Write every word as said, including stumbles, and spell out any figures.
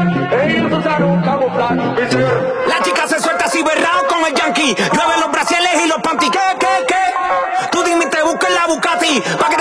Ellos usaron camuflaje. La chica se suelta así berrao con el yankee. Llueve los brasiles y los panty. ¿Qué, qué, qué? Tú dime y te busco en la Bugatti. Pa' que